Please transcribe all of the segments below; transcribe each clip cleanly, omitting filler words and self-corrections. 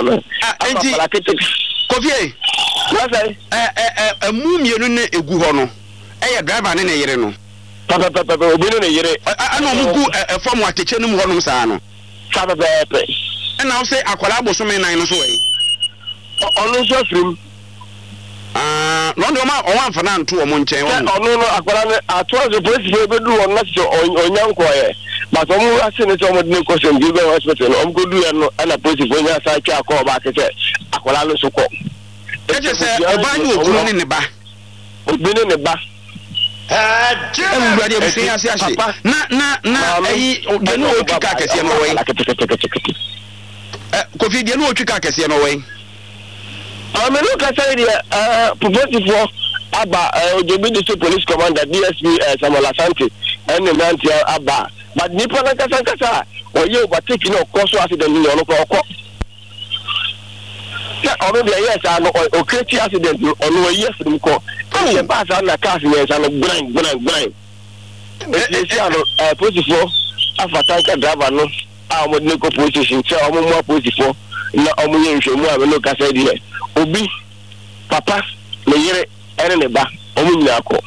no enti Kofi mu mienu ne egu ho no driver ne yere no papa obi no ne yere ana omugu form ateche no mu ho no saa no papa na wo say akwala abosome nan no so we onu so frim no ndo ma o wan fa na nto o mo nchen wo onu no akwala ne ato the police be do won na so onyanko ye but omu ase ne so omo de ko sem bi be hospital no go do ya no ana police bo nya sa cha ko ba ke akwala no so ko eje se oba ni okunu ne ne ba obi ne ba everybody be say asi na ayi de no otwika kese no we Kofi de no otwika kese no we amenu ka say dia propositive aba ojobi district police commander DSP Samuel Asante and the man aba but nipa na kasa oye overtake no cause accident ni ono ko ya ono dia yes ano o create accident ono yes dum ko e pass na cars ni ano grind esi ano positive afatanka driver no a mo de ko position che o mo positive na o mo ye nhwemu a no kasa di obi papa le yere ene ne ba o mo nyina ko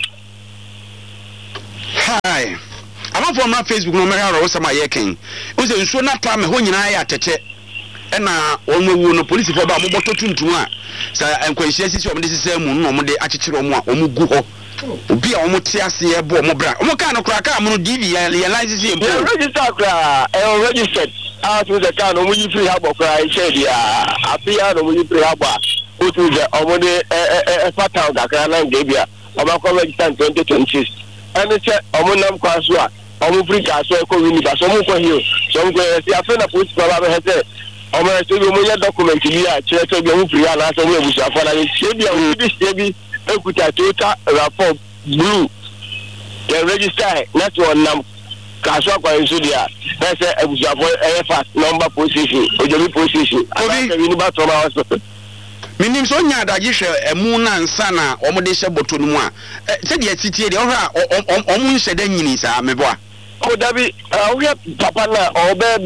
hi I'm from my Facebook no matter how some ye ken o se nso na ta me ho nyina ya tete na onwewu no police for ba mo boto tuntun a sa enkwanhia sisi o mo de sisi mu no mo de akekere o mo a o mo gu ho obi a o mo te ase e bo mo bra o mo ka no kra ka mo no DV ya license e mpo register kra registered out with the car no mo yi free habo kra e share dia apia no mo yi free habo o tu je o mo de fata ga kra na ngebia o ba ko register 2026 and che o mo nam kwa so a o mo free ka so e ko wini ba so mo ko hiyo so mo ko si afa na police ba ba he o mo se bi mo ya document bi a che to bi mo free ala so mo ebusu afa na se bi a bi ekuta Toyota RAV4 blue the register not one nam kaso kwa nso dia na se ebusu afa fast number position ojobi position aka bi ni ba to ma hospital minim so nya adaje hwe emu na nsa na o mo de hye boto no mu a se de atitie de o hwa o mo nhye da nyini sa meboa o dabi o hwe papa na o be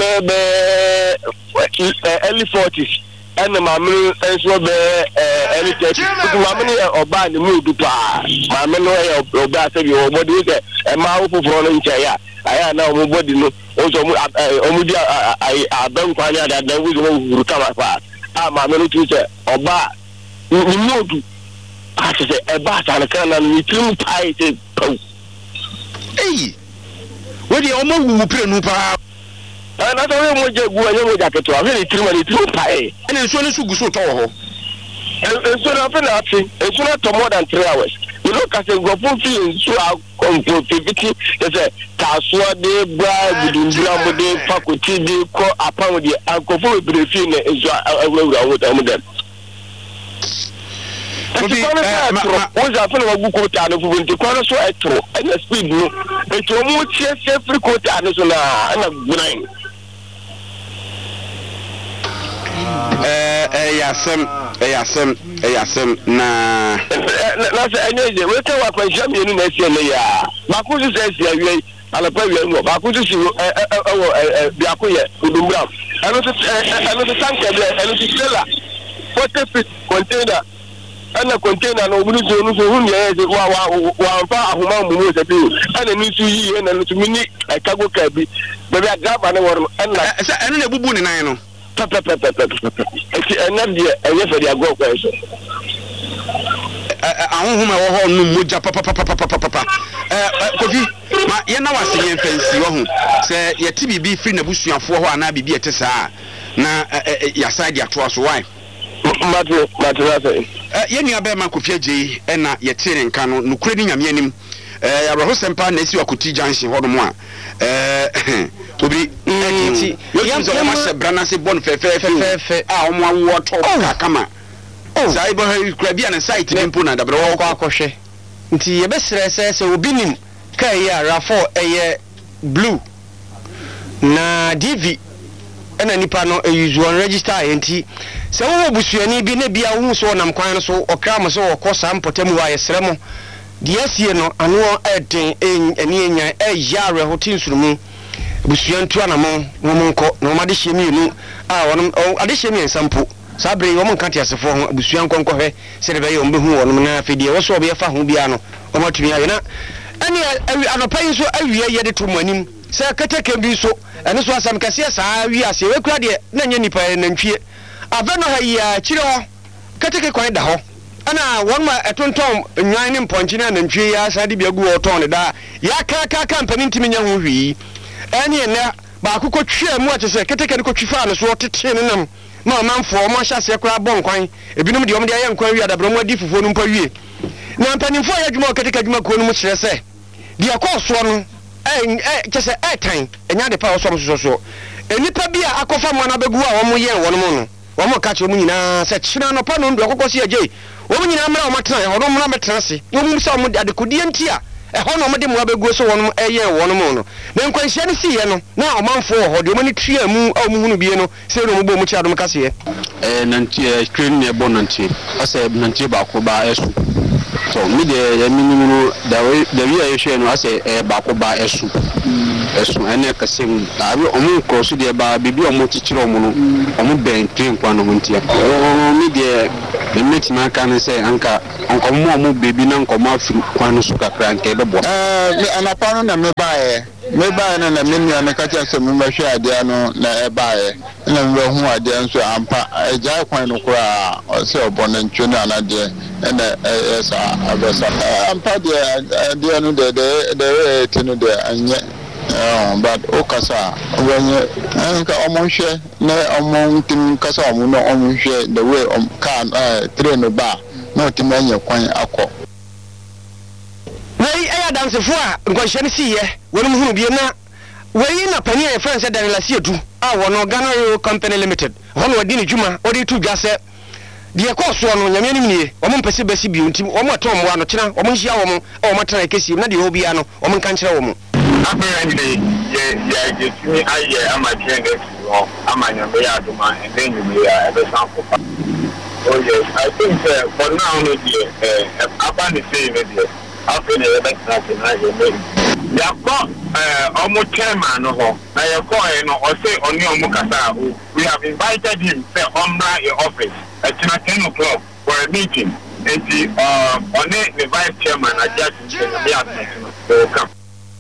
early 40s and mamunu enso be early 30s mamunu oba ni mu du pa mamunu oba se bi o body se e ma wo foforo no nche ya aya na o mo body no o so o mu di aban kwanya da wuzo mo guru kama pa mamunu tu se oba ni mu du a se e ba ta na kana ni trim pai se we di o mo wu pre nu pa na so we mo je gu anya mo jaketo a we trim pai ene nso ne sugu so to ho so na fe na ati so na to more than 3 hours you know ka se go fun feeling so a competitivity say kasua de bra gudundura mo de faculty de ko apam de ankofo brefi na ezo awura wo da mo dem oza fe na gu kota no fu nti kwa so etro na speed no etro mo tie se free kota no so na na grind yasem na se enyeje we te wa kwa sham yenu na ese ne ya ba ku se ese awie ala pa wie ngo ba ku se bi akoye udumbra eno se tanker be eno se trailer 40 feet container ana container no bulu so no so hu ye se wa fa ahoma mu se bi ana ni su yi ana no mini cargo car bi be bi driver ne wor ana se eno na bubu ne nan no enabia eye for their go question ahunhuma wo ho no moja papa Kofi ma ye na wasenye fancy wo ho se ye ti bibi free na busuafo ho ana bibi ete saa na ya side ato so why matu ye nua be ma Kofi Agye na ye tire nka no nukure ni nyame anim ya roho sempa na esi wakoti junction ho no mo a obi enti yamso ma se brana se bon fe a o mo awo to kama sai bo kura bia na site ni mpo na dabere wo kwa akɔhwɛ nti ye besere se obi nim kai ya RAV4 eye blue na DV ena nipa no use one register enti se wo busuani bi na bia wo so nam kwan no so okra mo so okosa mpotam wa yesere mo de asie no ano eden eni enya yare hotin surumu busuantu anamo wo monko no ma de hyemi nu a wono ade hyemi ensampo sabre wo mon kante asefo ho abusua nkonko hwe se de be yo mbehu wonom na afedie wo so obe fa ho bia no o matumi aye na ene anopai so awie ye de to manim se keteke bi so ene so asam kase saa wi ase we kura de na nya nipa nantwie aveno ha ya kire ho keteke kwan da ho ana won ma etonton nwan ne mponchi na nantwie ya sa de bia gu oton da ya ka mpani ntimi nya ho hwi ene ne ba akukọ twa mu ate se keteke ne kotwifa ne so tete ne nam ma manfo mo hyase kura bon kwan ebinom de de aye nkwan wi adabro mu adi fufuo no mpa wie na mpanimfo ya dwuma keteke dwuma ko no mu kyerɛ se de akɔso no kyese tan enya de pa oso so enipa bia akɔfa mo na begu a wo mo ye wo no mo no wo mo ka kyerɛ mo nyina se kyina no pa no ndo akɔkɔ se agye wo mo nyina mra wo matena ho no mra metena se wo mo se wo mo adekodie ntia ho no mo de mo abegu so wo no eye wo no mo no na nkwanhia ne siye no na omanfo ho de mo ni tua mu a mo hunu bie no se no mo bo mo kya do mo kase nantie train ne bo nantie ase nantie ba ko ba esu so me de minimum da we ya hwe no ase ba ko ba esu ene kasem da we omu cross de ba bibi omu chichiro omu no omu ben train kwa no ntia me de metima aka ne se anka onkomo omu bebi na nkomo afuru kwa no so kakra nke be bo anapa no na me bae no na menu na kacha se me hwe ade no na e bae na me hu ade nso ampa eja kwan no kura se obona ntwe na anade na esa abesa ampa de no de tinu de anye but okasa wenye nka omonhwe na omontim kasa omo no omonhwe the way can train ba na otimanye kwan akọ wei aya dansefo a nkwanhye ne siye wonum hunu bie na wei na pani e friend se Daniel Asiedu a wono Ghana Rail Company Limited hono wadi ne dwuma odi tu dwase de ekoso no nyame nim nie omo mpese basi bi untim omo atom wa no kyena omo nhia wo o matana kesi na de obia no omo nka nkyere wo mo apparently yeah me aye ama trend ama nyame ya aduma and then you ya ebe sample oh yes I think for now no dey upon the same dey after the best na you ya ko almost chairman no ho na ya ko no o say oni omo kasa we have invited him say omra in office at 10 o'clock for a meeting and on the vice chairman adjust to come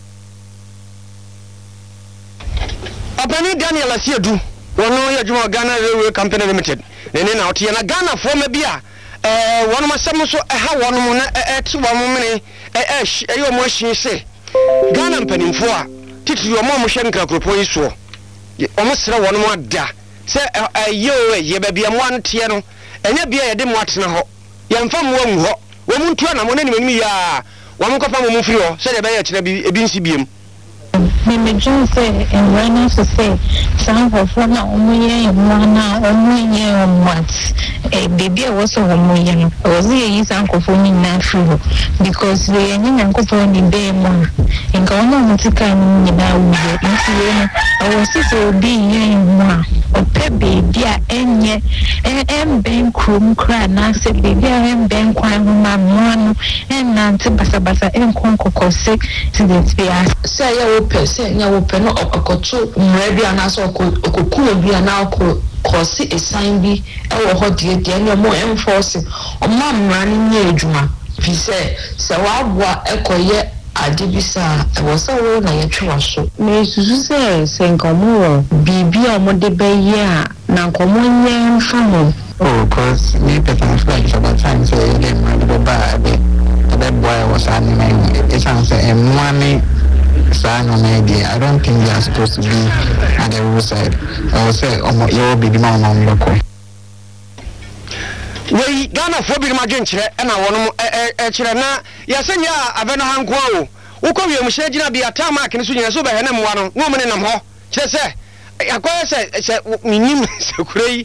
Apani Daniel Asiedu wono ya dwuma Ghana Railway Company Limited nene na otie na Ghana fo ma bia wono masem so ha wono na ti wo mo mene yo mo hyin se Ghana mpanimfo a titiri o mo hwe nkra kropo yi so o mo sere wono mo ada se ye ba bia mo antie no enya bia ye de mo atena ho ye mfa mo anwu ho wo mu ntua na mo na ni ya wo mo kofa mo firi ho se de ba ye kire bi ebi nsi biem me just say and when I say some of them omuye mwana omuye what baby was omuye was ye sankofo ni na furu because we any nankofo ni be mo nka ono mutika ni na uye nti we I was so be ye mwa ope baby a enye ben krum kra na se baby a ben kwan ma mwana en nante basa enkonkokose to the space say ya ope say nya ope no okoto mra bi anaso okoku bi ana kosi esan bi e wo ho de ne mo enforce o ma mra ni nya adwuma fi se wa aboa ekoye adibisa e wo se wo na ye twa so me susu se nkomo bibi o mo de beye a na nkomo nya mfamo cause me person flag about time so you get my little baby that boy was animating it sounds like money. I don't think they are supposed to be at the roadside. I will say, you will be the man on local. We Ghana for be my gentle and I want Chirana. Yes, and ya, Avena Hanko. Uko, you must say, be a tarmac and soon as over and one woman in a ho. Just say, I quite said, me, so cray.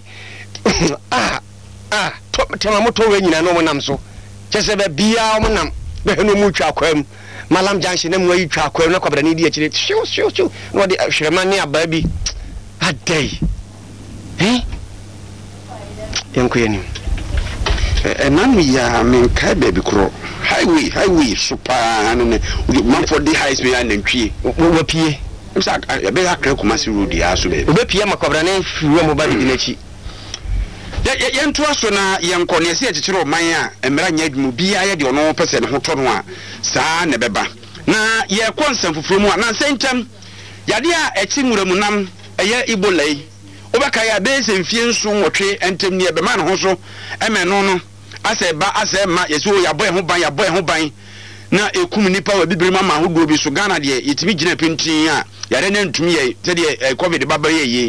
Tamamoto, when I know when I'm so. Just a be our manam, but no mucha quem. Malam Junction them where you try to na kwabra ni di akire shoo no de hwemane aba bi adai yankuye nanu ya menka baby kro highway super ne man for the highs me anantwie wo pie msa be akra Kumasi road ya so be wo pie makwabra na fiwo mo ba di nachi yentu aso na yenkɔ ne se akyekere o man a emra nya adwuma bia ye de ono pese ne ho to no a saa ne beba na ye kɔ nsɛm foforo mu a na nsɛntam yade a ɛkyi nwura mu nam ɛyɛ Ebola yi obɛka ya be se mfie nso nwɔtwe entem ne bema ne ho so ɛmɛ no asɛ ba asɛ ma yeso ya boy ho ban na ekum nipa wa bibiri mama ahodo bi so Ghana de yetimi gina pentin a yare na ntumi ye se de covid baba ye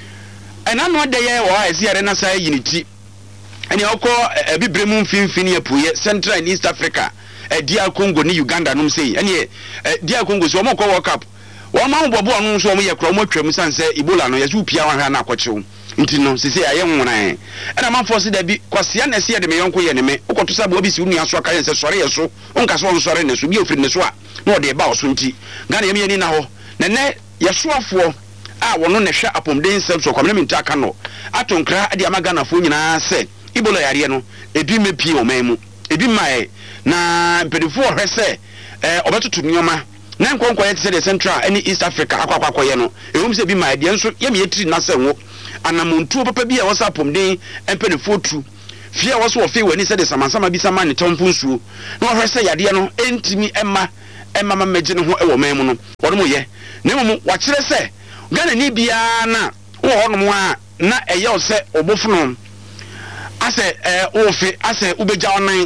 ɛna no de ye wa esi yare na sai yiniti ɛne okɔ bibiri mu mfimfini apuye Central and East Africa DR Congo ni Uganda no sei ɛne DR Congo so mo kɔ World Cup wɔn ma bobo ɔno so mo yɛ kra mo twam sanse Ebola no yesu pia wan ha na akɔkyew nti no sese aye nwona ɛna man force da bi kwasia na se de me yonko ye ne me okoto sabo obi si unu aso aka ye se sɔre ye so onka so nsɔre ne so bi ofiri ne so a na ɔde ba ɔso nti Ghana ye me ni na hɔ na ne yesoafo a wɔno ne hwɛ apomden nsɛm so kwamene minta aka no atonkra de ama Ghana fo nyinaa sɛ Ebola yare no ebi mepie o man mu ebi mae na mpedifo ɔhwɛ sɛ ɔbɛtoto nyoma na nkonkɔ ye te sɛ Central and East Africa akwakwakɔ ye no ehum sɛ bi mae de nso ye me yetiri na sɛ wo anamontuo papa bi a wɔsa apomden mpedifo tu fie a wɔso wɔfe wani sɛ de samansama bi sama ne tompo nsuo na ɔhwɛ sɛ yade no entimi emma mamagye ne ho ɛwɔ man mu no wɔn mo ye na mmom wakyerɛ sɛ Ghana ni bia na wo honom a na ɛyɛ o sɛ obofono asɛ ofe asɛ ubegya onan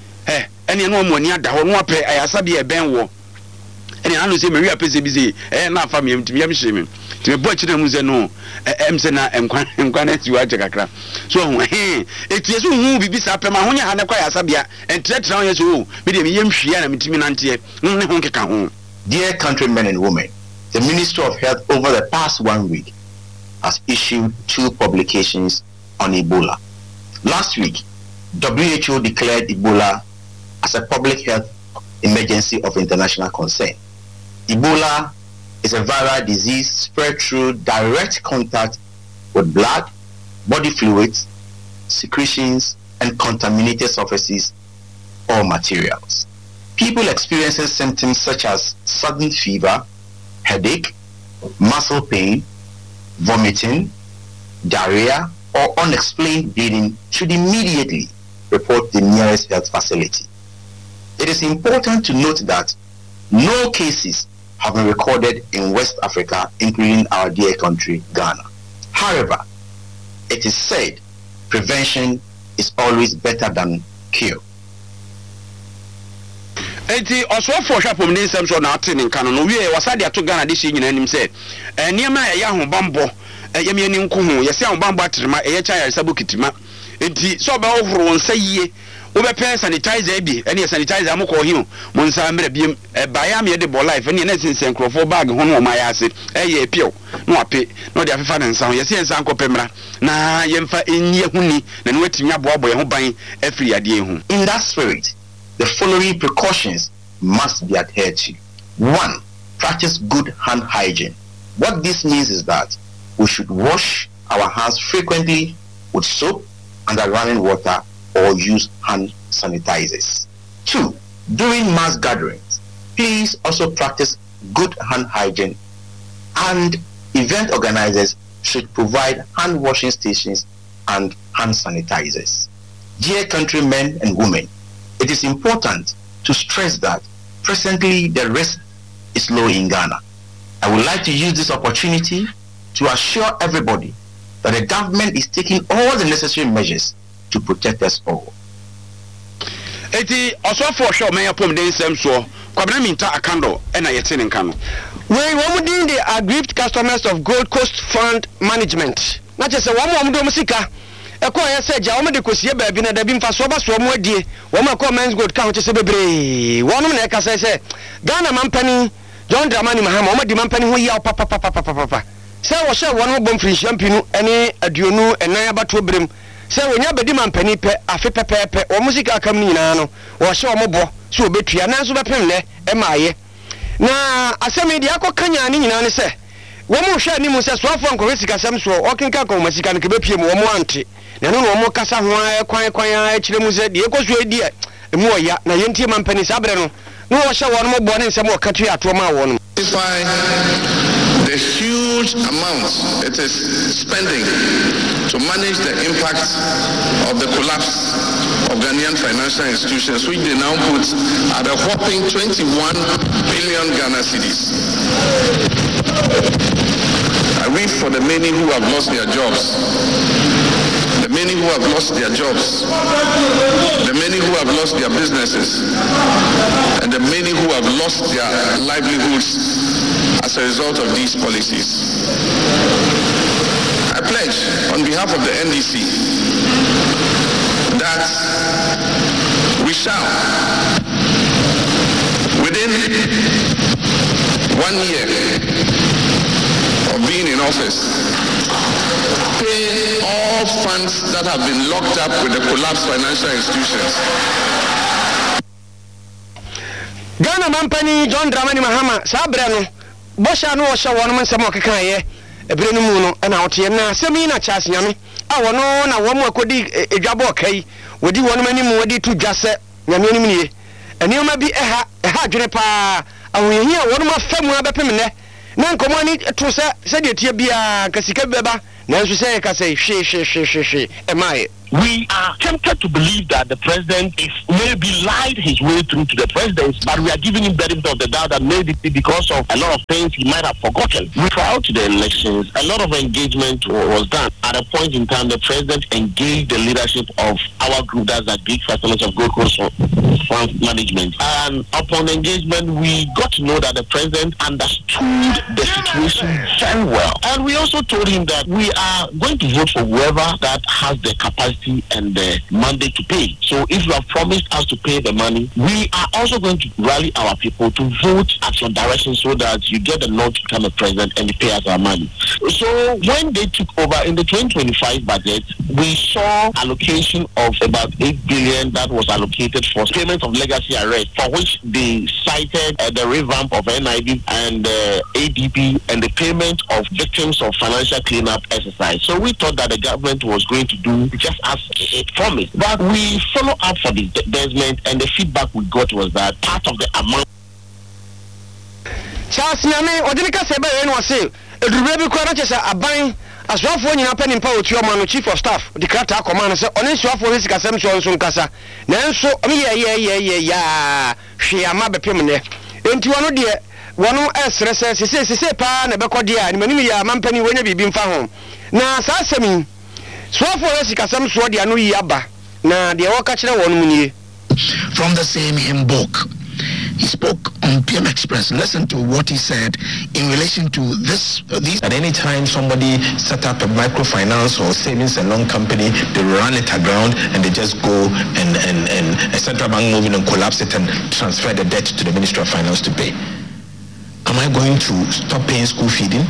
ɛne no mo ani ada ho no apɛ ayasa bi ɛbɛn wo ɛne anu sɛ meri apɛsɛ bi sɛ na afa me mtimi yam hyɛ me timi bɔ kyerɛ mu sɛ no sɛ na nkwan na ti wa gye kakra so ho etie so hu bibi sa pɛ ma ho nya ha na kwa ayasa bia entretre ho yɛ so me de me yam hwia na mtimi nante ne ho keka ho. Dear countrymen and women, the Ministry of Health over the past 1 week has issued 2 publications on Ebola. Last week, WHO declared Ebola as a public health emergency of international concern. Ebola is a viral disease spread through direct contact with blood, body fluids, secretions, and contaminated surfaces or materials. People experiencing symptoms such as sudden fever, headache, muscle pain, vomiting, diarrhea, or unexplained bleeding should immediately report the nearest health facility. It is important to note that no cases have been recorded in West Africa, including our dear country, Ghana. However, it is said prevention is always better than cure. Enti osofo hwapom ni nsem so na ate ne nka no wie wasade ato Ghana de hye nyina anim se niema ya ho bambo yemi ani nko ho yesi ho bambo atrema ye cha yare sabo kitima enti so ba ohoro nsa yie wo be pen sanitizer bi ene sanitizer amko him mo nsa mra biem ba ya me de bo life ene na sinsen krofo bag ho no ma ya ase ye pio no ape no de afefa ne nsa ho yesi nsa nko pemra na yemfa enye huni na ne watimi aboabo ye ho ban afiri ade hu. In that spirit, the following precautions must be adhered to. 1. Practice good hand hygiene. What this means is that we should wash our hands frequently with soap and running water or use hand sanitizers. 2. During mass gatherings, please also practice good hand hygiene, and event organizers should provide hand washing stations and hand sanitizers. Dear countrymen and women, it is important to stress that presently the risk is low in Ghana. I would like to use this opportunity to assure everybody that the government is taking all the necessary measures to protect us all. Eti osofo show me yapom den nsem so kwabena minta akando na yete ne nka no we won the aggrieved customers of Gold Coast Fund Management na chese won do musika eko yese ja won de kosie baabi na da bi mfa so ba so mo adie won akọ Men's Gold ka ho chese bebre won na eka se Ghana mampani John Dramani Mahama won di mampani ho ya papa se wo hye won bom free champinu ene aduonu enan abato brem se wonya bedi mampani pe afe pepepe wo musika akam ni nyina no wo hye wo bo so obetua na so bepem ne e maaye na asemi dia akokanya ni nyina ne se wo mo hwe ani mu se so afo nko sika sam so okenka ko masika ne kebepie mu wo mo ante na no wo mo kasa ho kwan a kire mu se die ko so edi emu oya na yentie mampani sabre no no wo hye wo no bo ne nsem wo katu ato ma wo no the huge amounts it is spending to manage the impact of the collapse of Ghanaian financial institutions, which they now put at a whopping 21 billion Ghana cedis. I read for the many who have lost their jobs, the many who have lost their jobs, the many who have lost their businesses, and the many who have lost their livelihoods as a result of these policies. I pledge on behalf of the NDC that we shall, within 1 year of being in office, pay all funds that have been locked up with the collapsed financial institutions. Ghana Mampani John Dramani Mahama Sabrano Bosha no Washa one man some Kakaye Brenuno and out here now Semina Chasnyami. I want no na one more could a job okay. Would you want many more to just say Yamini? And you may be a hajrepa. And we hear one more family about Pimene. Nan Comani to say it here be a Casika Beba. Nancy say, she. Am I? We are tempted to believe that the president is maybe lied his way through to the presidency, but we are giving him benefit of the doubt that maybe because of a lot of things he might have forgotten. Throughout the elections, a lot of engagement was done. At a point in time, the president engaged the leadership of our group, that's the Greek Customers of Gold Coast Fund Management. And upon engagement, we got to know that the president understood the situation very well. And we also told him that we are going to vote for whoever that has the capacity and the mandate to pay. So if you have promised us to pay the money, we are also going to rally our people to vote at your direction so that you get the nod to become a president and you pay us our money. So when they took over in the 2025 budget, we saw allocation of about 8 billion that was allocated for payment of legacy arrest, for which they cited the revamp of NIB and ADB and the payment of victims of financial cleanup exercise. So we thought that the government was going to do just as it promised. But we follow up for the disbursement, and the feedback we got was that part of the amount. Charles Name, or didn't I say, was say, it will be quite a buying as well for you happen in power to your man, chief of staff, the Kata commander, on his shop for his Casam Casa. Nanso, yeah, she am a pimene. Into one dear, one else says, he says, pan, a bacodia, and many Mampany when you be found. Now, Sasami. So for us, Kasam Swadi anu yaba na the Wakachina one. From the same hymn book, he spoke on PM Express. Listen to what he said in relation to this. At any time somebody set up a microfinance or savings and loan company, they run it aground and they just go and a central bank moving and collapse it and transfer the debt to the Ministry of Finance to pay. Am I going to stop paying school feeding?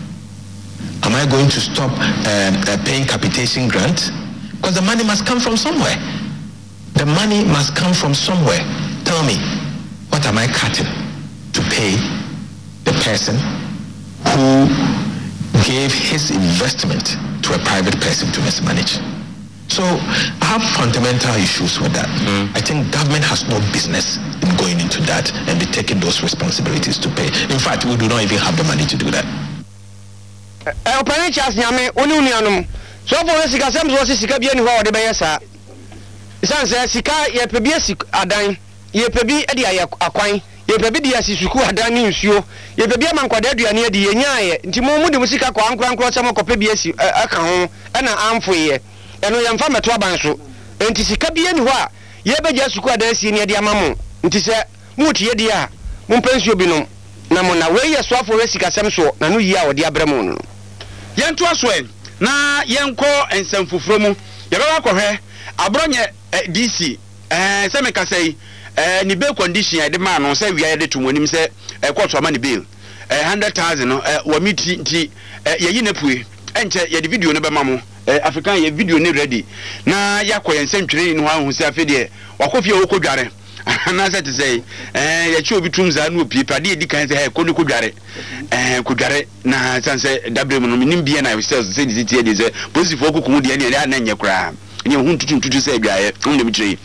Am I going to stop paying capitation grant? Because the money must come from somewhere. The money must come from somewhere. Tell me, what am I cutting to pay the person who gave his investment to a private person to mismanage? So I have fundamental issues with that. I think government has no business in going into that and be taking those responsibilities to pay. In fact, we do not even have the money to do that. Operating Charles Yame, Unianum. So for the Sika Sams was Sika Bien Hall, the Bayasa. Sans Sika, ye Pebiasi Adan, ye Pebi Edia Aquine, ye Pebidia Sisuku Adan in Sio, ye Pebiaman Quadria near the Yanya, Timomu de Musica Quan Crossamo Pebiasi Akahon, and an arm for ye, and we am from a Trabanso, and Tisika Bien Hua, ye Bejasuka Desi near the Amamu, and Tisa Muti Edia, Mumpensio Binum, Namona, where ye swap for Sika Samso, Nanu Ya or the Abramono. Yanto aswen na yenko ensamfufromu yebeba kohwe abronye DC se meka sei ni bail condition ya de ma no se wia de tumonim se court ama ni bail 100,000 no wa miti nti yeyi nepue enche ye de video no be mamo African ye video ni ready na yakoye nsentwere ni ho ahu se afede wakofie wokodware na se te say ya chi obi tum za na opi pade edi kan se he ko kodware kodware na sanse dabre mu no nim bia na sales se di tie de se police fo kokun de ne na nya kra ni hu tutu se adwaye ndem kire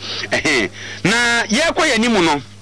na ye koye ni mu no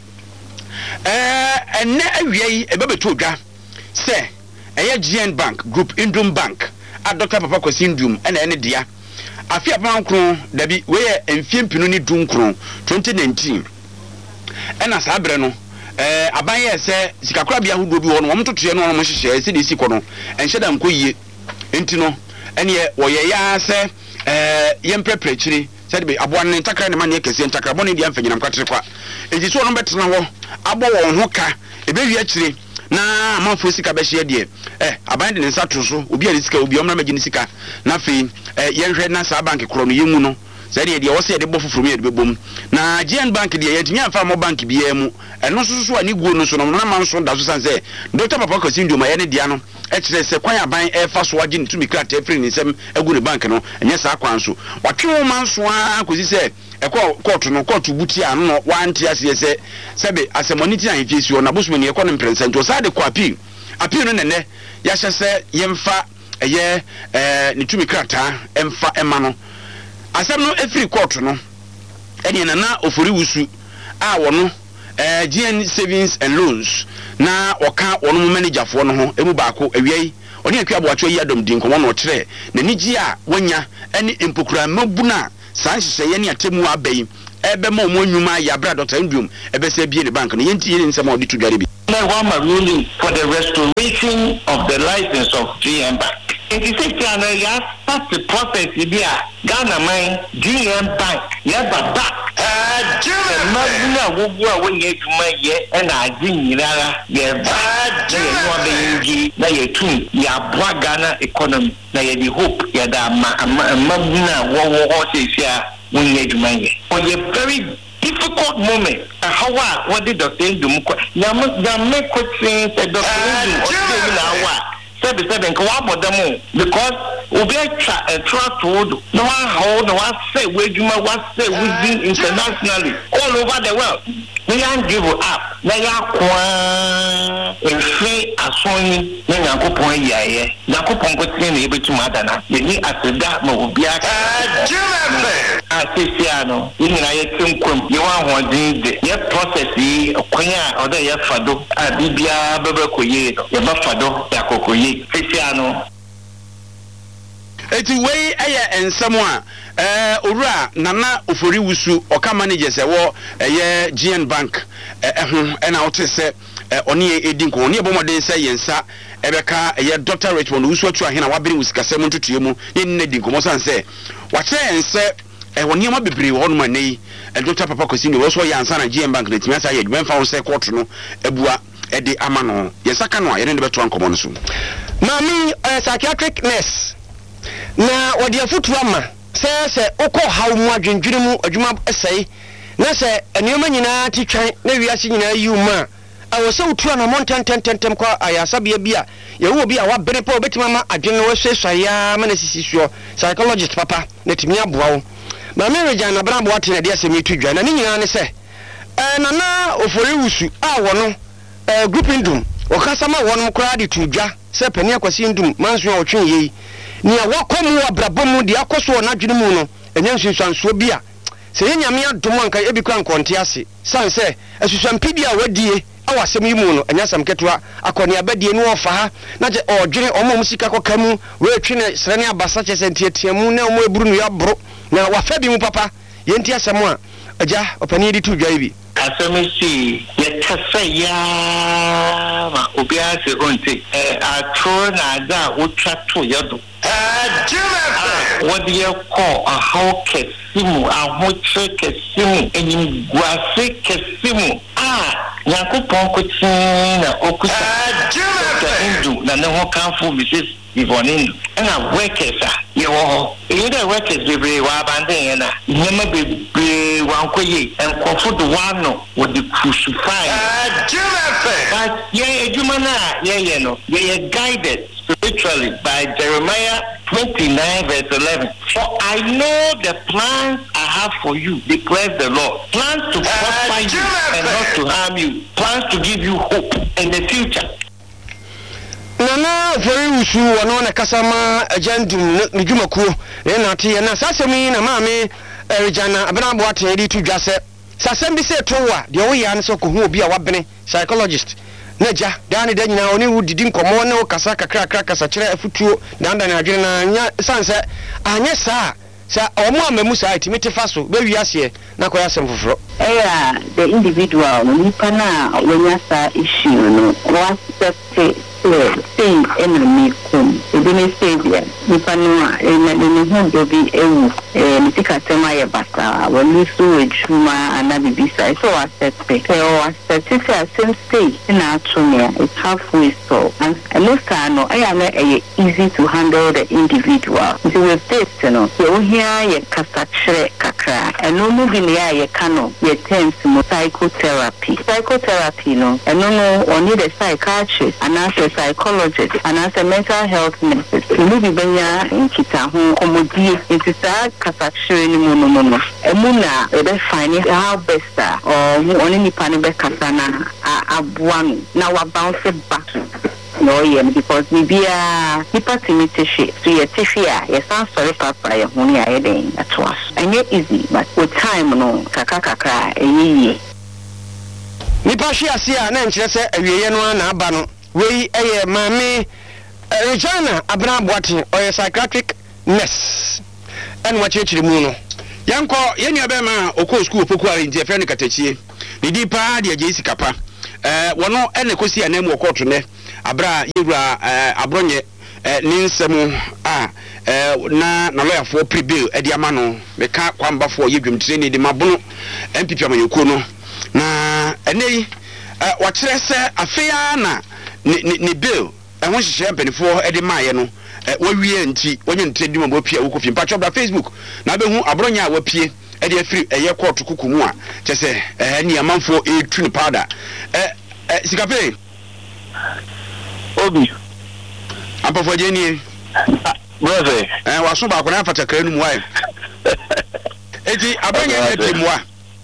enne awie yi ebebeto odwa se eye GN Bank Group Indom Bank a Dr. Papa Kwasindum ene dia afia bankro dabi we emfie mpinu ni dunkro 2019 ena sabre no aban ye se sikakura bia hudo bi wo no mtotoye no mo hyehye se de siko no enhye da nkoyie enti no ene ye woye ya se yemprepre said be aboa ne ntakra ne ma ne kese ntakra bɔ ne dia mfanyina mkwatere kwa enti so no betena ho abɔ wɔn ho ka ebe wi akyire na amanfo sika bɛ hye de aban de ne nsa to so obi a sika obi ɔmra magye ne sika na fe yɛnhwɛ na sa bank kro no yemu no said de wɔse de bɔ foforo me de bebom na GN bank de yɛntimi amfa mo bank biya mu ɛno so ani guo no so no na man so da so san sɛ Dr. Papa Kwasindum ma yɛ ne dia no ɛkyerɛ sɛ kwan aban ɛfa so agye ne tumi krata efiri ne nsɛm agu ne bank no ɛnyɛ saa kwan so watwe man so akosi sɛ court buti ano no wanti ase sɛ sɛbe asɛmɔni ti an fiesi o na bosomani ɛkɔ ne mprɛnsa nto saa de kɔ appeal no nene ya hyɛ sɛ yɛmfa ɛyɛ ne tumi krata ɛmfa ɛma no asɛm no efiri court no ɛne na ofori wusu a wɔno GN Savings and Loans na oka wono manager fo no ho emu baako awiei oni akwa aboacho yi adom din komo no kire na nigi a wonya ene empokura mabuna san hyehyeye ne atemu abai ebe ma omo nwuma ya bra Dr. Ndum ebe se bie ne bank no yenti yene nsema odi to dware bi na ruling for the restoration of the license of GN Bank. It is a channel ya start the process here. Ghana mine GN Bank ya back. Magna wo when you my and I didn't ya bad na ye tun ya bwa Ghana economy na ye hope ya da magna wo say when you my for a very difficult moment. How what did Dr. Ndum ya make question say Dr. Ndum seven because obi trust wood no one hold no one say within internationally all over the world. We can't give up. Na ya kwa efe asoni na Nyankopon yaye. Nyankopon ko tin na ebetum adana. Ye ni aseda ma obi aka. Asisia no. Yini na ye tinkwam. Ye wa hodin de. Ye process yi kwanya oda ye fado. Bibia bebe koye no. Ye ba fado ya kokoye. Asisia no. Eti wei eye ensem a owura nana ofori wusu oka manager se wo eye GN Bank ho na wote se oni edin ko oni ebomoden se yensa ebeka eye Dr. Richmond wusu atu ahena wabere wusikasem ntutuye mu ne edin ko mo san se wakyere ense oni ma bebre wo no manei Dr. Papa Kwasindum wo so yansa na GN Bank na timia sa ye dwemfa wo se court no ebua ede amano yesaka no a yene de beto ankomo no so mami psychiatric nurse na wodi afutu ama se okọ hawo mu adwendwene mu adwuma esai na se enioma nyina titwan na wiase nyina yiuma awo se utu na montententem kwa ayasabia bia ye wo bia wa bere pa obetima ma adwene wo hwehwa ya ma na sisisuo psychologist papa na timia boawo ma me reja na brabo ate na de asemi tudwa na nyina ne se na na ofori wusu a wo no group Ndum okasama wo no kra de tudwa se Pani Kwasindum manso a otwen yei ni awakomu abrabomu de akoso na dwene mu no enya nsunsuanso bia se yenyame adom anka ebikwa nkonte ase san se asusuampidi a wadie awasem yi mu no enya samketoa akoni abadie no ofa ha na je odwene omom sika kokamu we twene srene abasa chese ntietiamu na omo eburu no yabro na wafa bi mu papa yenti asem a aja opani di tudwa ibi asomisi yekasa ya ma obia se onte atro na ada utwato yodo what do you call a how kesimu a hoche kesimu enim guase kesimu Nyankopon ko tin na okusa Ndum na ne ho kanfo Mrs. Yvonne na workers yo the workers be wa abandon na nyama be wankoye enkofo do wano with the crucify but ejuma na ye no ye guided spiritually by Jeremiah 29 verse 11. For I know the plans I have for you, declares the Lord. Plans to prosper you and not to harm you. Plans to give you hope in the future. Nana very usu wono na kasama Ndum ni dwumakuo na tie na sasemi na maame Ejana abenabo ate di tudwa se sasem bi se towa de wo ya ne so ko hu obi a wabene psychologist Naja dani da nyina oni wo didi nkomo ne wo kasa kakra kasa kyerɛ afutuo dan na adwene na anya sanse anya saa sa omo amamu saa itimite fa so be wiase na koya asem foforo the individual no nipa na wenya saa issue no was accept say enemy kom ebi ne say bia nipa no a ne ho do bi ewu nitika tema ye basta wonu so ejuma ana bibisa so accept so accept same stay na atonia it's halfway so and most time no I am easy to handle the individual so with this no so here ye kasachre kakra eno mu bi ne ye kano ye terms mo psychotherapy no eno no only the psychiatrist and psychologist and as a mental health nurse you be benya nkita ho komodie intisa kasachire ni mono emuna e be find how best or only nipa ne be kasa na abuanu na wa bounce back no yen because we be a hypertimitation so ye tifia ye san sorry papa ye huni aye den atwas enye easy but with time no kakra eyiye nipa hwe ase a na nkyerɛ sɛ awieye no na aba no wei eye mame Regina Abraham-Boateng or psychiatric nurse and what you mu no yanko yeni abema oko school poku ari nje friend katachie ni di pa de agye sikapa wono ene kosi anam okoto ne abra yewura abronye ni nsemu na lawyer for pre-bill edi ama no meka kwamba for yedwum training de mabono MPP amanyoko no na enei wa kire se afia na ni bill ho hihye mpanifo edi maaye no wawie nti wonye ntrendi mabo pia wo kofi mpacho bra Facebook na behu abronya a wapie edi afiri eye court kukumu a kyese ni amanfo etu ni powder sikape obi ampafo je ni brother waso ba ko na fata kranu mu wai eti abronya eti muwa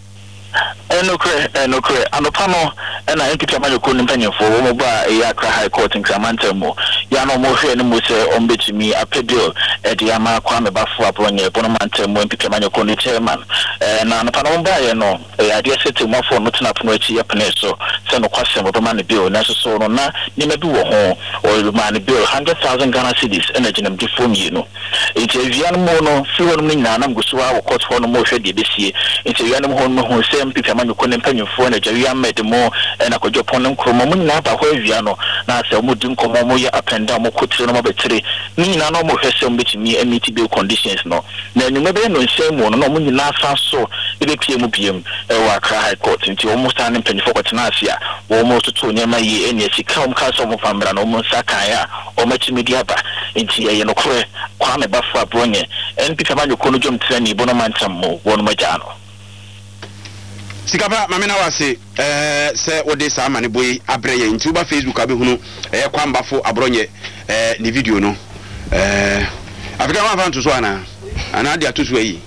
enokre anopano na NPP amanyoko nimpanyefo wo mo ba ya Accra High Court nkramantam ya no mo hwe ne mo se ombetimi appeal de ama kwa me bafo abronye bonomantam NPP amanyoko ni chairman na anopano ba ye no ya de sete mo fo no tena pono achi yapene so se no kwase mo ma ne bill na so no na ni medu wo ho o ma ne bill 100,000 Ghana cedis energy nam di form yi no enti avian mo no fi wo no nyina na mgusuwa wo court ho no mo hwe de besie enti avian mo ho no ho se MPP amanyoko ni mpanyefo na jawi amed mo na kojo pono kromo mu nyina ba ho awia no na se mo di nkomo mo ye apenda mo kotire no mo betire ni nyina no mo hwese mo betimi meet bill conditions no na nyuma be no nsem mo no mo nyina fa so ebe pie mu biem wa Accra High Court nti wo mo sta ne mpanyefo kwatena asia wo mo tutu nyama yi eni asika wo ka so mo famra no mo saka ya o ma chimi dia ba nti ye no kore kwa me bafo abronye NPP amanyoko no jom tira ni bono mantam mo wo no maja no sikapa mamena wase se ode sa amane boy abreye nti uba Facebook abehunu kwambafo abronye ni video no Africa one fan to so ana dia to so yi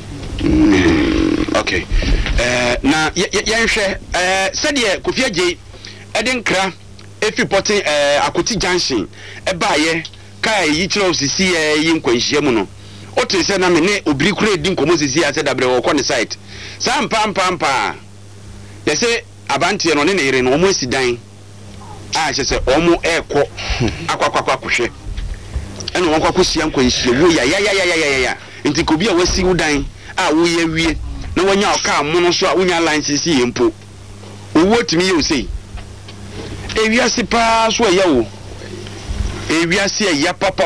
okay na yenhwe se de Kofi Agye edenkra efi potin Akoti Junction baaye kai yi kire osisi yi nkwanhia mu no o te se na me ne obiri kura edi nkomo sisi ase dabre wo ko ne site Sampa yese abantie no ne yire no omo esidan a kyese omo eko akwakwa kuhwe ene won kwakosia nkwanhie wo ya nti kobi a wasi udan a wo ye wie na wonya oka mo no so a wonya license yempo owo timi ye osei ewiase pa so ya wo ewiase ya papa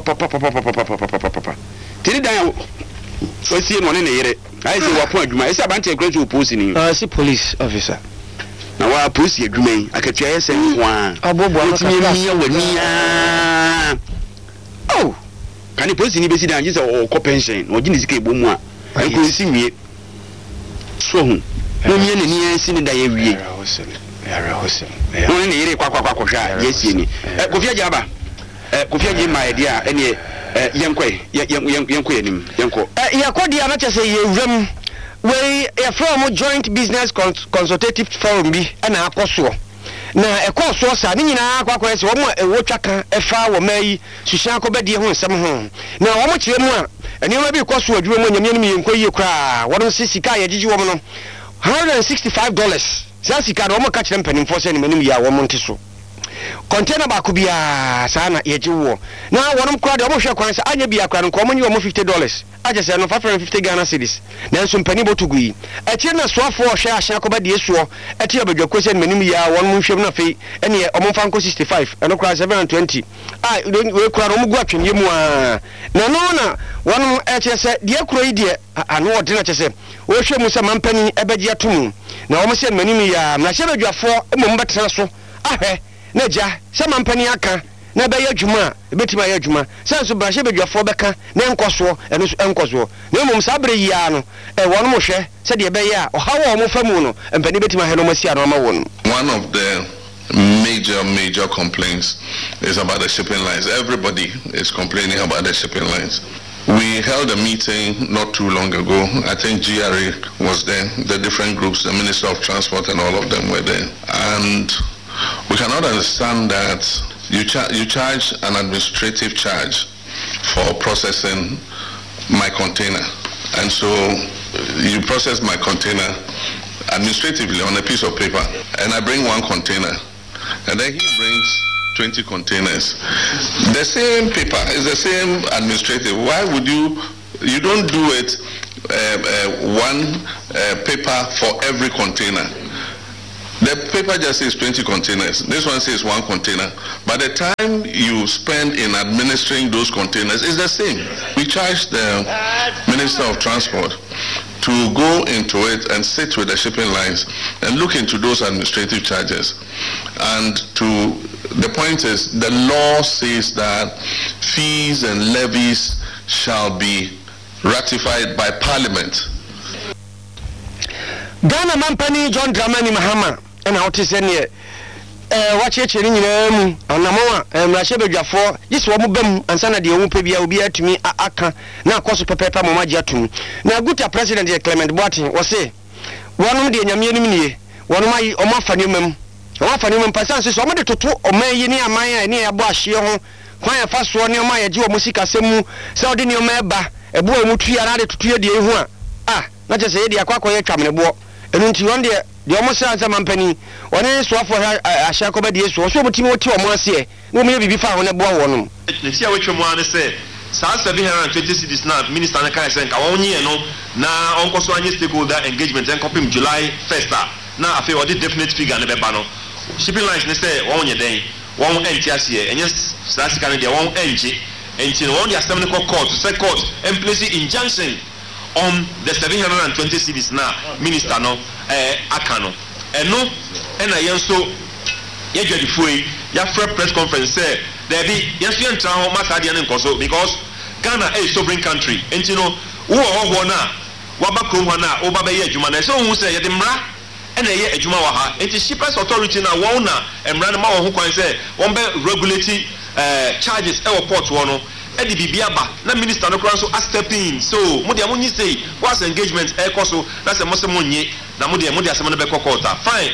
tiri dan wasi no ne yire I say wapo adwuma ese abante ekran so police ni si police officer na wa police adwuma yi akatua ese nwa abobo amaka wania oh kan police ni besi dan je se o ko pension o gini sika ebomu a enko si wie so hu no mie ne ni ansi ne da ye wie no ne yire kwa hwa yesi ni Kofi Agye aba Kofi Agye ma e dia ene yenko yenim yenko yakodi ana chese yewram we e from joint business consultative forum bi na akoso na ekoso sa ni nyina akwa se wo mo ewotwaka efa wo mai hihia akobadie ho nsem ho na wo mo kire mu a enioma bi koso adwuma mo nyame ni yenko yi kra wo no sika ye gigi wo mo no $165 sika no mo ka kire mpanim fo se ne manim ya wo mo nte so container ba ko bia sana ye ji wo na wonom kwa de mo hwe kwan se anya bia kwa no ko mo nyi wo $50 aje se no 550 Ghana cedis na nso mpani botugu yi etie na soafo hwe ahya ko ba de esuo etie abadwako se ne manim ya won mo hwem na fe ene omo fa nko 65 eno kwa 720 we kwa no mo gu atwenye mu a na no na wonom etie se de akuro yi de ano ode na chese wo hwe mu se mampani ebeje atum na omo se manim ya na hye badwafo emom betre so ahwe na ja se mampani aka na be yadwuma betima yadwuma senso brahye bedwafo beka na enkoso eno enkoso na mum sabre yia no wono mo hwe se de be ya ohawo mo famu no empani betima he no masia no ma won. One of the major complaints is about the shipping lines. Everybody is complaining about the shipping lines. We held a meeting not too long ago. I think GRA was there, the different groups, the Minister of Transport and all of them were there. And we cannot understand that you charge an administrative charge for processing my container. And so you process my container administratively on a piece of paper, and I bring one container, and then he brings 20 containers. The same paper is the same administrative. Why would you don't do it one paper for every container? The paper just says 20 containers. This one says one container. But the time you spend in administering those containers is the same. We charge the Minister of Transport to go into it and sit with the shipping lines and look into those administrative charges. And the point is, the law says that fees and levies shall be ratified by Parliament. Ghana Mampani John Dramani Mahama and how to send you watch it in your Namoa and Rashebejafo. This one bem and Sana de Upebia will be to me aka now cause Papa Mamajatum. Now good President Clement Boating was say one of the Yamini, one of my Omafanimum, Omafanimum Passances, somebody to two or may near Maya near Bosh, quite a fast one near Maya Joe Musica Semu, Saudi Meba, a boy Mutri and added to 2 years. Ah, not just say the Aquacoya Caminabo. And until one day, the almost answer Mampany, one is for a shacoba de so much more to a mercy, no maybe be found on a boy one. Let's see what you want to say. South 720 cities now, Minister Nakai said, I only know now Uncle Swani stakeholder engagement and copy July 1st. Now I feel what the definite figure in the panel. Shipping lines, they say, 1 year day, 1 NTS, and yes, that's kind of their 1 NG, and till 1 year 7 court, set court, and place injunction on the 720 cities now, Minister no, Akano. And no, and I also, you get the free, your press conference say, there be, yes, you enter home, Masadian and Koso, because Ghana is a sovereign country, and you know, who are now, Wabakumana, Obabe Jumana, so who say, Yadimra, and a year Jumawaha, it is shippers authority now, Wana, and Ranama who can say, one regulating charges, airport, one. Eddie Bibiaba, na minister no crown so step in. So, Mudia Muni say, what's engagement air coso, that's a Muslim money, na Mudia Samana Beko Kota. Fine.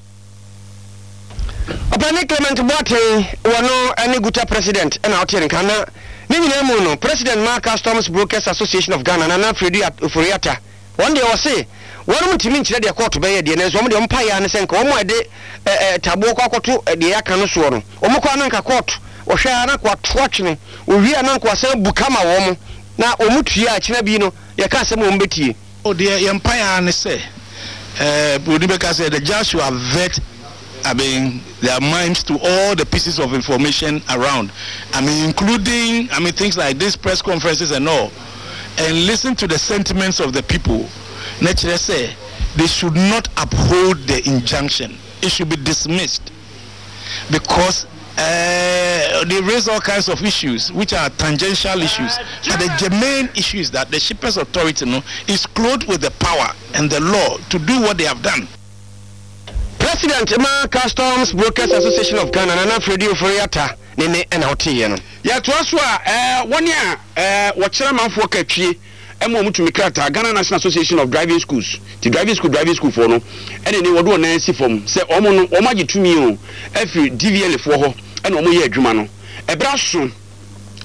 Upon Clement Boateng, one any good president, and out here in Ghana. Nini President Mark Customs Brokers Association of Ghana, Nana Fredi Furiata. One day I say, one of the means that they are caught to be the NS, one of the umpire and send Como de Tabo Koto, the Akanosworo, Omokanaka court. Oshana kwa twachne uria na kwa se bukama womo na omutua achina bi no ye ka se mo mbeti o de empire ne se Budibeka said the Joshua vet their minds to all the pieces of information around, including things like these press conferences and all, and listen to the sentiments of the people. Naturally say they should not uphold the injunction. It should be dismissed because they raise all kinds of issues which are tangential issues, but the germane issue is that the shippers authority is clothed with the power and the law to do what they have done. President Emma Customs Brokers Association of Ghana, Nana Fredi Furiata, Nene and Hotiano. Ya to aswa 1 year wachira manfo katwie emu to mikrata Ghana National Association of Driving Schools. The driving school for no ene ne wodo na si form say omo no omagitumi o every DVL for ho ene omo ye adwuma no ebra so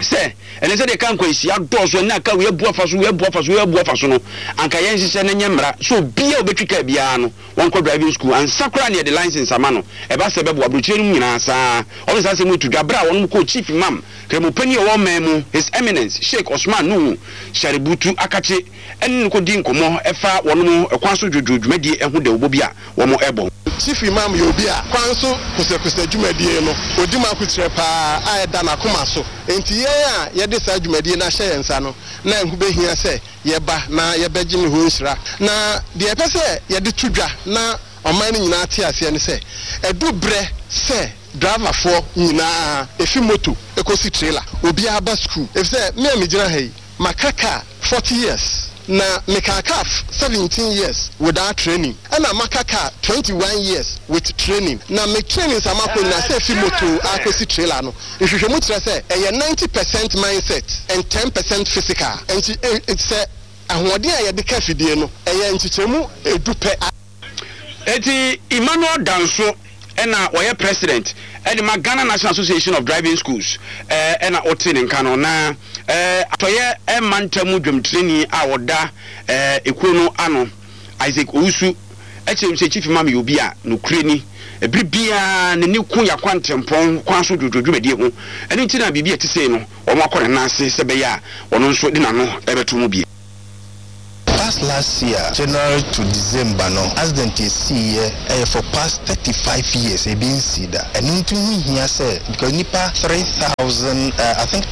say ene say de kan kwesi adozo na ka we abuafa so no anka yen hye ne nyemra so bia obetwika bia no won ko driving school and sakra ne the license ama no e ba se bebo abrochire no nyina sa o say mu tudwa bra won ko chief imam kremo pani o memu his eminence Sheikh Osman Nuhu Shaributu akache en ko di nkomo efa won mu ekwanso dwodwodwumadi ehu de obobi a wo mo ebo chief imam yobi a kwanso kusekuse dwumadi no odima kutre pa a eda na koma so enti ye a ye de sa dwumadi na hye yensa no na ehu behia se ye ba na ye beji ne ho nsira na de pese ye de tudwa na oman nyina ate ase ne se edu bre se driver for nyina efi moto ekosi trailer obi aba school if say me amigina hey makaka 40 years na mekaka 17 years without training and makaka 21 years with training na me training sama ko na say efi moto akosi trailer no ihwehwe mu tire say 90% mindset and 10% physical and it's say ahwode a ye de ka fidie no nchichemu edupe eti Emmanuel Danso ena oye president edi Ghana National Association of Driving Schools ena otini nkano na atoye mantamu dwemtreni a woda ekuno ano Isaac Owusu echemse chief imam yobi a no kreni ebibia ne niku yakwantempon kwanso dwodwodwumadi ho eni ntina bibia tise no omo akore na ase sebeya wono nso de na no ebeto mu bie. Last year, January to December, no, accident is see for past 35 years. I've been see that, and into here say because nipa 3,000, I think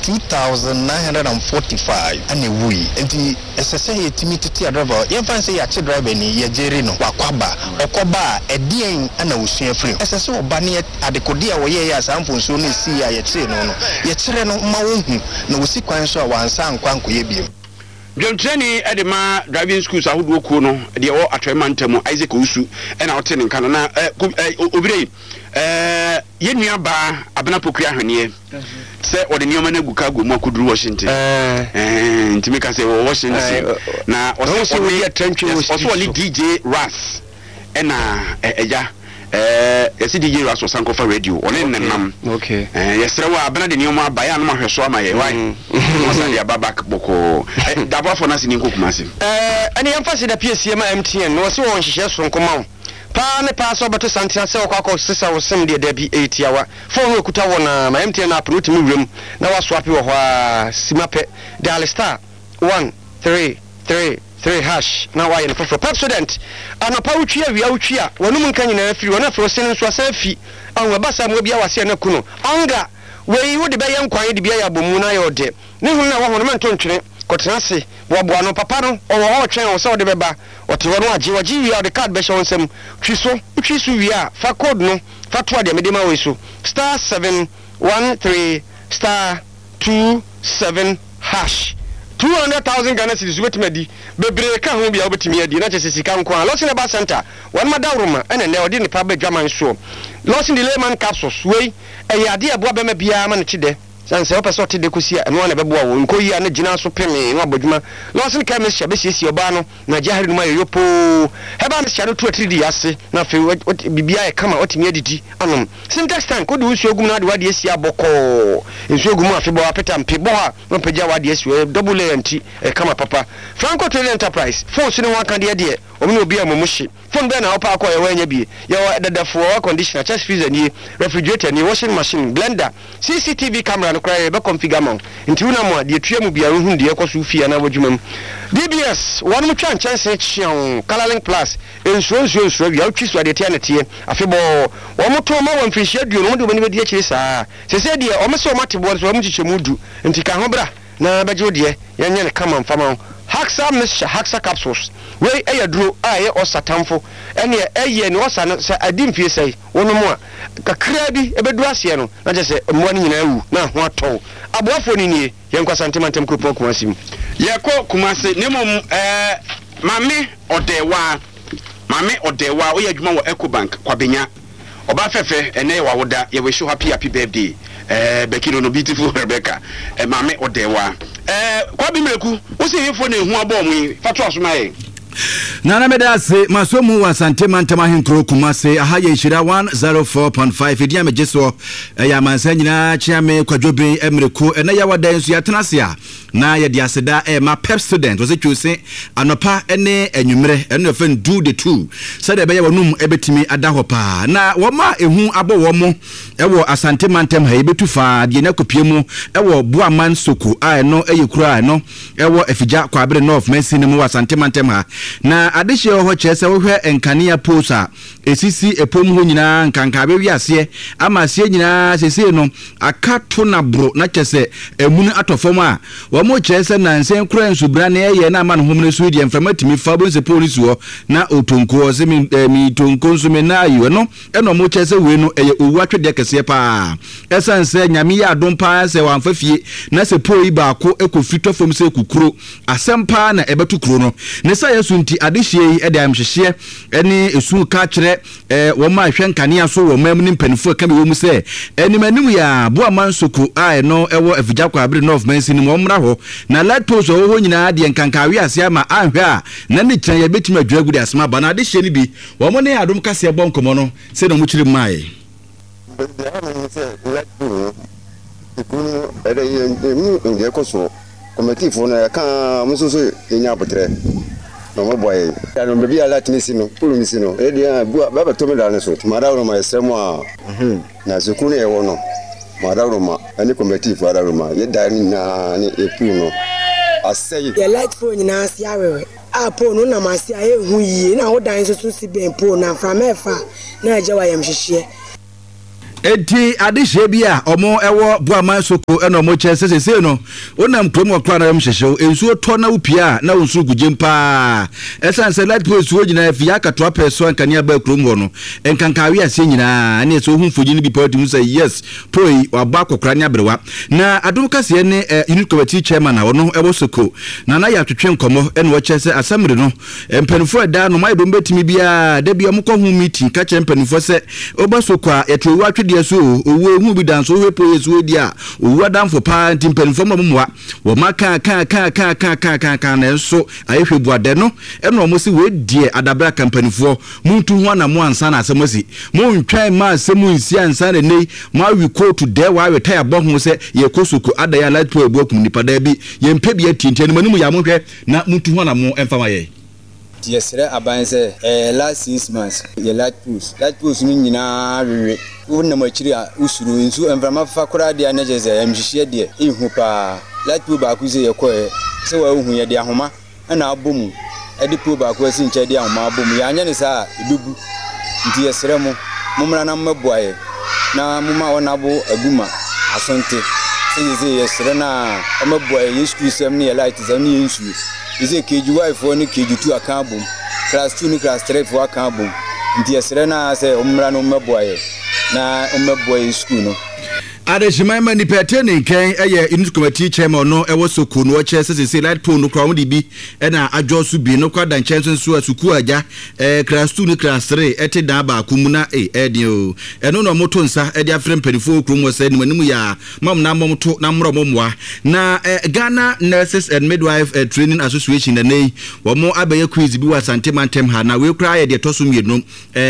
2,945, and a we, and the SSA timidity driver. You find say yachi driver ni yajeri no wakwaba okoba edien ana usia free. SSA obani at the kodia wo ye ya sample so ni see ya yachi no yachire no ma wo hu na wosi kwan so wansa nkwanko ye biem. Dwemtreni edema driving schools ahodo ku no de wo atwemantamu Isaac Owusu ena otene nkano na obire yenua ba abena pokua hwene se ode nioma na guka go mu akuduru Washington ntimi ka se Washington na oso we atwantwe oso oli DJ Ras ena eja yesi DJ Ras osankofa radio one nnam okay yesre wa abena de nioma ba ya no mahweso ama ye why osa dia babak boko dabo for nasi ni nkokumase ani yamfase da PSM MTN no se won hihye so nkoma pa ne pa so beto santia se okwa sisa wo sem de da bi 8 yawa phone ekuta wona ma MTN app no timi wrem na wa swap wo ho a simape dial star 133 hash na wa yen for pep student anopa wutwi awia wutwi a wonum nka nyina afiri wona fro sen so asafi anwa basa mo bia wase na kuno onga we wo de be yen kwan de bia ya bomu na yo de ne hu na wa hono mento ntwene kotenase wo boa no papa no o wo twen wo se wo de beba wote wo no agi wi o de card be show nsem twi so wi a fa code no fa to de medema we so star 713 star 27 hash 200,000 Ghana cedis wetimadi bebre ka ho bia obetimi adi na chese sika nko a Losin Eba Center wan madawroma ene ne odi ne pa be dwaman so Losin the layman capsules we eyade abo abema bia ma ne chide sanse opese otide kosia eno na bebo wo nko yi na gina so peme no abodwuma Losin chemist be siesie oba no na jahari no mayo yopo heba ne chado 2-3 ase na fe bibia e kama otimi adidi anom syntax tank odi usu ogum na de wade esi aboko ensu ogum afebo apeta mpebo a no pagya wade esi double anti e kama papa Franco Trading Enterprise phone sine wan kan de omi no obi amomuhye phone be na opa akọ ye wanya bi ye dadafo conditioner chest freezer ni refrigerator ni washing machine blender CCTV camera no kra be configure mo nti una mo de tue mu bia hu de ekoso fie na wadwumam DBS one mu twa chance chion Colorlink Plus ensuo bia utwi so de tie na tie afebo wo mo to ma won fihye duo no mo de bani be de akiri saa se de o mo se o matebo so mo chichemu du nti ka ho bra na bejo de yenye ne kama mfama Haxa Mixture Haxa capsules we eyaduro aye osatamfo ene eye ne osa no se adimfie sei wono mu a kakra bi ebedu ase no na je se mmoa ni nyina wu na ho atɔ aboafo ni nie yenkwa santimantem kupon kumasim yeko kumase nemom mame odewa o yadwuma wo Ecobank kwabenya oba fefe ene wa woda ye we show happy birthday Bekino no beautiful Rebecca mame odewa kwabi meku wo se yefo na ehu abo mu fato asoma ye Nana medase masomu wa Sante Mantama Hinkro Kumase ahaye shira 104.5 edia mejeso ya mansa nyina chiame kwadwobe emreko ena ya wada nso ya tenasia na ya di aseda ma pep student was twuse anopa ene enwumre ene fen do the two said ebe ya wonum ebetimi adahopa na woma ehu abo womo ewo Asante Mantem ha ebetufa de na kopiemu ewo Buaman Soko a no eyekura no ewo efija kwabere north mensinim wa Asante Mantem ha na adehye ho chese wo hwe enkania posa esisi epom ho nyina nkanka be wiase ama sie nyina sese no akato na bro na chese emunu atofom a wo mo chese na nsen kura nsubra na ye na ama no homne so di enfamatimi fa bonse police wo na otonko se mi tonko so me na ayo no eno mo chese we no eye owu atwede kese pa esanse nyame ya dompa se wanfa fie na se poi ba ko ekofito fom se kukuro asempa na ebetu kuro no ne sa yesu nti adehye ede amhyehyɛ ene esu ka kire wo ma hwe nkane aso wo mam ni mpanifo ka be wo mu se animanim ya Buaman Soko a no ewo afigya kwa abere north mensinim wo mra ho na latos wo ho nyina de nkanka wi ase ama ahwe a na ne kyan ya betimi adwagu de asema ba na adehye ni bi wo mo ne adom kase e bon komo no se no mu kire mai committee for na ka musoso enya botre no mo boy ya no bebi ala tinisi no pulu misi no e dia baba to me da ne so mara ro ma esemo a na sekunu e wo no mara ro ma ani committee for ara ro ma ye da ni na ni epu no asay ye light phone na asia wewe a po no na ma asia e hu yi na ho dan so so si ben po na from efa na aje wa yam hwehwe enti adehye bia omo ewo Buaman Soko eno mo chese no onam krom okra na mhyehyew ensuo to na upia na onsu gujempa esanse light post wo nyina afia katoa peso ankania ba krom ho no enkankawe ase nyina na eso humfoji ni bi party mu say yes poi waba kokra nya brewa na adom kase ne unit committee chairman na wono ewo Soko na ya twetwe nkomo eno wo chese asamre no empanifo da no mai dom betimi bia da bia mko hu meeting ka champanifo se oba Soko a eto wa dia so owo hu bi dan so we poyesu odi a owo dan for pa timpanfo mamwa wo maka ka na so ayehwe buade no eno mo si we die adabra kampanifo muntu hu na mo ansa na asemasi mo ntwan ma asemu nsi ansa na nei ma wi kotu de wa retire bo hu se ye Kosoko adaya light po ebu akum nipa da bi ye mpe bi atinten manum ya mo hwe na muntu hu na mo emfa ma ye Yesere abanse last 6 months ye light push ni nyina wewe wona machiri a usuru nsu envrama fa kora de anageze amhihie de ihu pa light push ba kuze ye koe se wa hu ye de ahoma na abomu edi push ba ko asi nche de ahoma abomu ya anya ne sa ebebu nti yesere mo mumra na mmabuaye na muma wona bo aguma asonte se yesere na mmabuaye yesu sem ne light zam ne yesu is a KG1 for any KG2 account boom, class 2 ni class 3 for account boom. Nti serena say umra no meboye na umeboye school no. Adeshima mani peteni ken eye unit committee chairman no ewo Soko no che se light pole no kwa won bi na adwosu bi no kwa dan chenso so asuku aja class 2 ni class 3 ete dan ba kumuna edi o eno no moto nsa edi afrem penifo krum wo se nimu ya mam na momto na mro momwa na Ghana Nurses and Midwife Training Association na nei wo mo abaye quiz bi wa Asante Mantem ha na we kra ye de toso mienu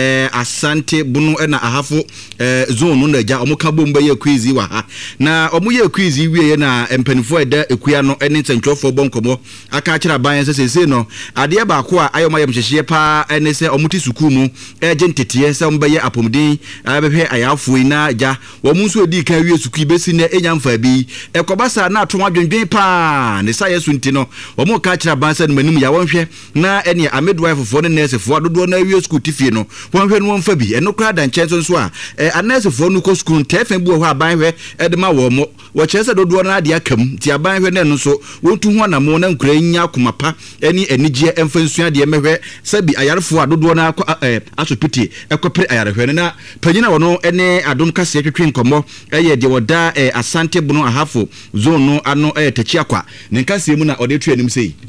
Asante bunu na ahafo zone no na ja omo ka bomba ye quiz wa ha na omuye quiz wie na empanifo eda ekua no ene ntwofo bonkomo aka kira ban sese no ade ba ko a ayoma yem hyehye pa ene se omuti suku mu eje ntete se ombeye apomdin abehwe ayafo ina ja wo mu nso edi kan wie suku besi na enyamfa bi ekobasa na ato adwendwen pa ne sa yesu nti no wo mu ka kira ban se no manim ya wonhwe na ene a midwife fo ne nurse fo adodo na wie suku tifie no wonhwe no wonfa bi eno kra dan chenso nso a nurse fo no ko suku ntefa bu ho aban hwe edema wo mo wo chese dodo na ade akam ti aban hwe ne no so wontu ho na mo na nkura nya komapa eni enigye emfansu ade mehwe sabi ayarefo adodo na asopiti ekopre ayarehwe na panyina wono ene adom kase twetwe nkomo eye de woda Asante bunu ahafo zone no ano tachi akwa ne nkase mu na ode tu anim sei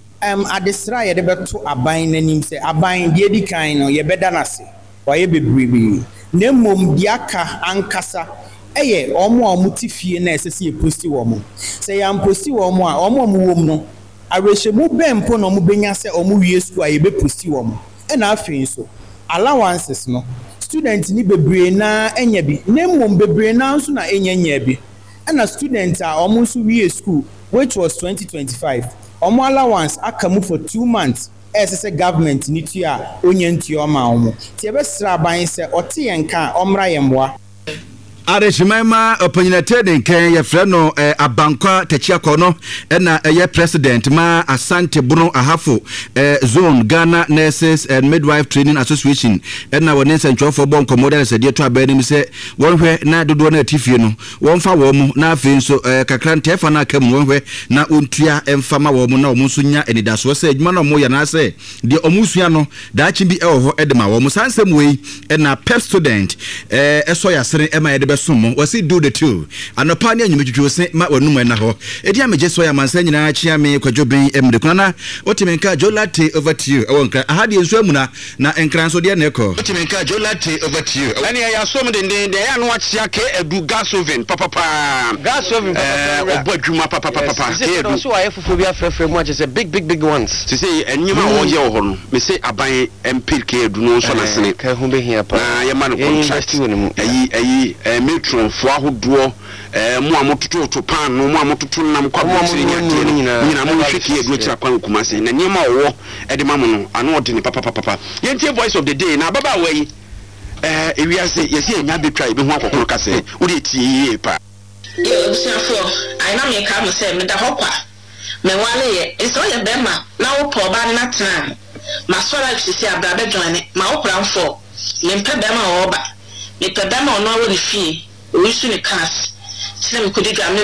adesra ye de beto aban nanim se aban de edi kan no ye beda nase wa ye bebribi ne mom diaka ankasa omo omutifie na esese ye posti wo mo se ya posti wo mo a omo mu wo no arehemu bempo no mo benya se omo wie school aye be pusi wo mo na afin so allowances no student ni bebre na enya bi na mmom bebre na nso na enya bi na student a omo nso wie school which was 2025 omo allowance akamu for 2 months say government ni tua onye ntio ma omo tie be sra ban se ote yenka omra yemboa Areshimema opanyinate den kan ye frɛ no abankwa tachiakɔ no na ye president ma Asante Bruno Ahafo zone Ghana Nurses and Midwife Training Association na wone nsɛntwɔfo bɔ nkɔmɔda sɛ de to abɛnim sɛ wɔnhwɛ na dodo na atifie no wɔmfa wɔ mu na afei nso kakra ntefa na aka mu wɔnhwɛ na ontua emfa ma wɔ mu na wɔn nso nya enidaso sɛ adwuma na wɔn yɛ na sɛ de ɔmusua no daakye bi ɛwɔ hɔ de ma wɔn sansɛm wei na pep student ɛsɔ yasere ɛma yɛde sumo wasi do the two anopa ne anyumedwudwo se ma wanum na ho edi ameje so ya mansa nyina chia me kwadwoben emde kuna otimenka jolate over to you ewonka ahade enso amuna na enkran so de na ekọ otimenka jolate over to you ani ya so me de ya no achia ke edu gas oven papa gas oven papa obadwuma papa ke edu so aye fufu bi afrefre mu ache say big ones to say enyima wo ye wo no me say aban empil ke edu no so na sene ka hu be hia pa na ye man contract ayi metron fo ahodoɔ mo amototo to pan no mo amototo nam kwa mo nyina mo hweke edu akira kwa nkumase na niema wo ede ma mo no ano ode ni papa yentie voice of the day na baba wai ewiase yesi enya betwa ebe ho akokoro kase wo de tie pa obusiafo ai na me ka mo se me da hokwa me wale ye eso ye be ma na wo po ba na tena ma swara sisi abrabe joine ma wo pramfo me mpe be ma wo ba me pe be ma ono wo ni fie owisu ni cars sina me kodi